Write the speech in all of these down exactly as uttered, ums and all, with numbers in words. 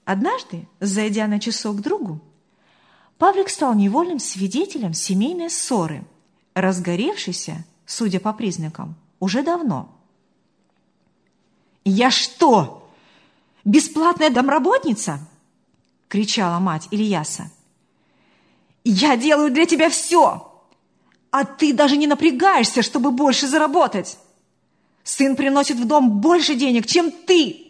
Однажды, зайдя на часок к другу, Павлик стал невольным свидетелем семейной ссоры, разгоревшейся, судя по признакам, уже давно. «Я что, бесплатная домработница?» – кричала мать Ильяса. «Я делаю для тебя все, а ты даже не напрягаешься, чтобы больше заработать. Сын приносит в дом больше денег, чем ты!»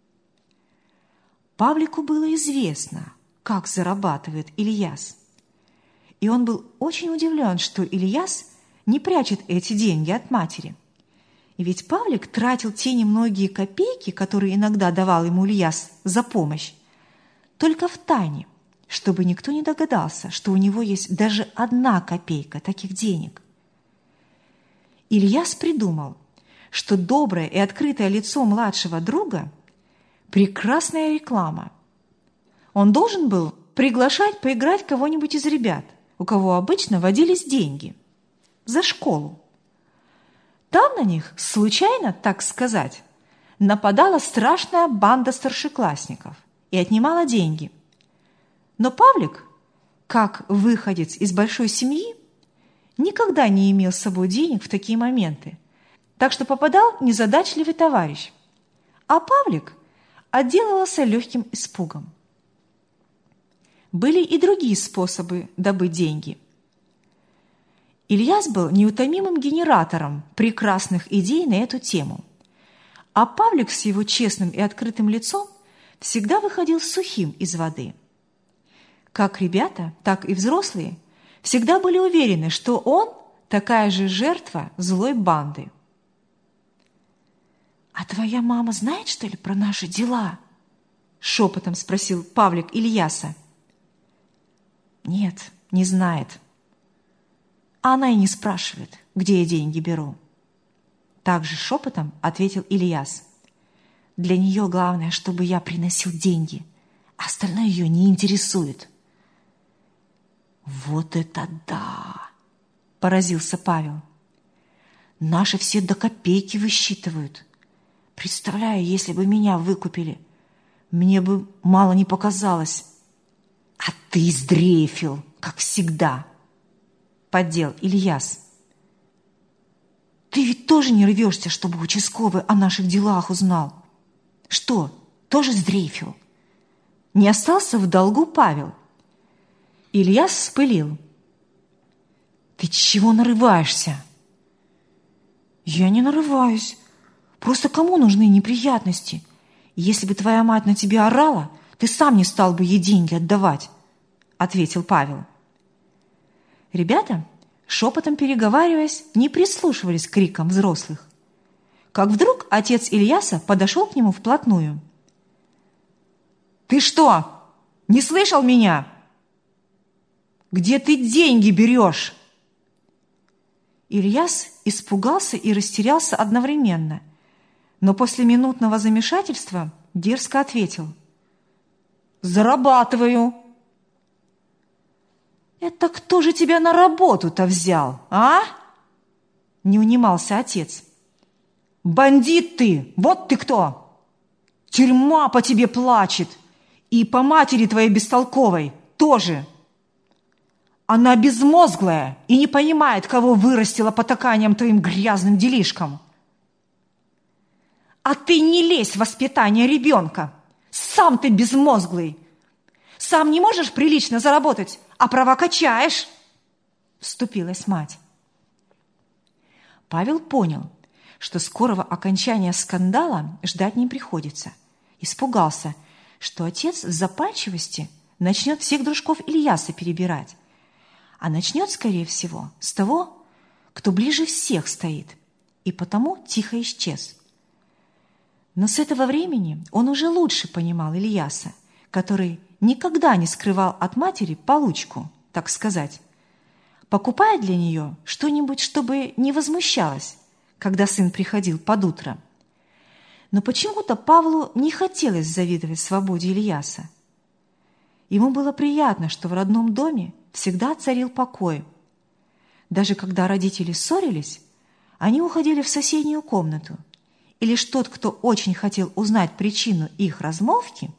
Павлику было известно, как зарабатывает Ильяс. И он был очень удивлен, что Ильяс не прячет эти деньги от матери. И ведь Павлик тратил те немногие копейки, которые иногда давал ему Ильяс за помощь, только в тайне, чтобы никто не догадался, что у него есть даже одна копейка таких денег. Ильяс придумал, что доброе и открытое лицо младшего друга – прекрасная реклама. Он должен был приглашать поиграть кого-нибудь из ребят, у кого обычно водились деньги, за школу. Там на них случайно, так сказать, нападала страшная банда старшеклассников и отнимала деньги. Но Павлик, как выходец из большой семьи, никогда не имел с собой денег в такие моменты, так что попадал незадачливый товарищ. А Павлик отделывался легким испугом. Были и другие способы добыть деньги. Ильяс был неутомимым генератором прекрасных идей на эту тему, а Павлик с его честным и открытым лицом всегда выходил сухим из воды. Как ребята, так и взрослые всегда были уверены, что он такая же жертва злой банды. «А твоя мама знает, что ли, про наши дела?» – шепотом спросил Павлик Ильяса. «Нет, не знает. А она и не спрашивает, где я деньги беру». Также шепотом ответил Ильяс. «Для нее главное, чтобы я приносил деньги, а остальное ее не интересует». «Вот это да!» – поразился Павел. «Наши все до копейки высчитывают. Представляю, если бы меня выкупили, мне бы мало не показалось». «А ты сдрейфил, как всегда», – поддел Ильяс. «Ты ведь тоже не рвешься, чтобы участковый о наших делах узнал. Что, тоже сдрейфил?» Не остался в долгу Павел. Ильяс вспылил. «Ты чего нарываешься?» «Я не нарываюсь. Просто кому нужны неприятности? Если бы твоя мать на тебя орала, ты сам не стал бы ей деньги отдавать», – ответил Павел. Ребята, шепотом переговариваясь, не прислушивались к крикам взрослых. Как вдруг отец Ильяса подошел к нему вплотную. «Ты что, не слышал меня? Где ты деньги берешь?» Ильяс испугался и растерялся одновременно, но после минутного замешательства дерзко ответил: «Зарабатываю». «Это кто же тебя на работу-то взял, а?» Не унимался отец. «Бандит ты! Вот ты кто! Тюрьма по тебе плачет! И по матери твоей бестолковой тоже! Она безмозглая и не понимает, кого вырастила потаканием твоим грязным делишкам. А ты не лезь в воспитание ребенка! Сам ты безмозглый! Сам не можешь прилично заработать, а права качаешь!» Вступилась мать. Павел понял, что скорого окончания скандала ждать не приходится. Испугался, что отец в запальчивости начнет всех дружков Ильяса перебирать, а начнет, скорее всего, с того, кто ближе всех стоит, и потому тихо исчез. Но с этого времени он уже лучше понимал Ильяса, который никогда не скрывал от матери получку, так сказать, покупая для нее что-нибудь, чтобы не возмущалась, когда сын приходил под утро. Но почему-то Павлу не хотелось завидовать свободе Ильяса. Ему было приятно, что в родном доме всегда царил покой. Даже когда родители ссорились, они уходили в соседнюю комнату, и лишь тот, кто очень хотел узнать причину их размолвки,